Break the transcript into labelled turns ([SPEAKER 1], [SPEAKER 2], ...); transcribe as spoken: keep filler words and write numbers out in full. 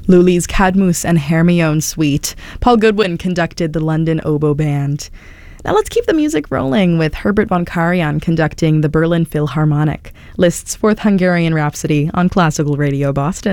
[SPEAKER 1] Lully's Cadmus and Hermione Suite. Paul Goodwin conducted the London Oboe Band. Now let's keep the music rolling with Herbert von Karajan conducting the Berlin Philharmonic. Liszt's Fourth Hungarian Rhapsody on Classical Radio Boston.